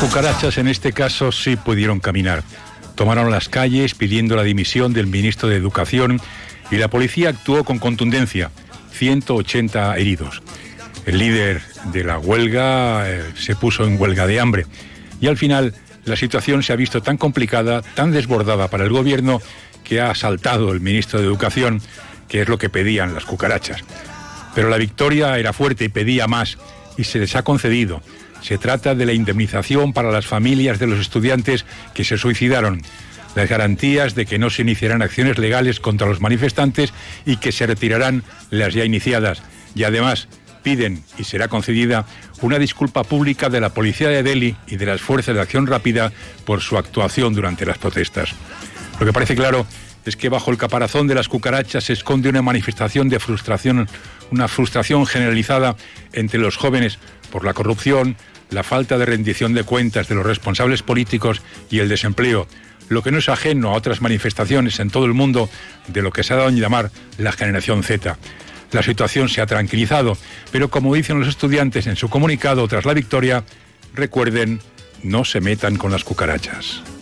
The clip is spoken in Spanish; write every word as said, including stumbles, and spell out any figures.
cucarachas en este caso sí pudieron caminar. Tomaron las calles pidiendo la dimisión del ministro de Educación y la policía actuó con contundencia. ciento ochenta heridos. El líder de la huelga eh, se puso en huelga de hambre y al final la situación se ha visto tan complicada, tan desbordada para el gobierno que ha asaltado el ministro de Educación, que es lo que pedían las cucarachas. Pero la victoria era fuerte y pedía más y se les ha concedido. Se trata de la indemnización para las familias de los estudiantes que se suicidaron, las garantías de que no se iniciarán acciones legales contra los manifestantes y que se retirarán las ya iniciadas. Y además piden, y será concedida, una disculpa pública de la policía de Delhi y de las fuerzas de acción rápida por su actuación durante las protestas. Lo que parece claro es que bajo el caparazón de las cucarachas se esconde una manifestación de frustración, una frustración generalizada entre los jóvenes por la corrupción, la falta de rendición de cuentas de los responsables políticos y el desempleo, lo que no es ajeno a otras manifestaciones en todo el mundo de lo que se ha dado en llamar la generación Z. La situación se ha tranquilizado, pero como dicen los estudiantes en su comunicado tras la victoria, recuerden, no se metan con las cucarachas.